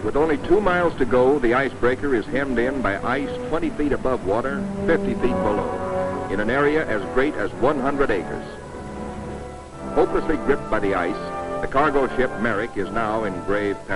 With only 2 miles to go, the icebreaker is hemmed in by ice 20 feet above water, 50 feet below, in an area as great as 100 acres. Hopelessly gripped by the ice, the cargo ship Merrick is now in grave peril.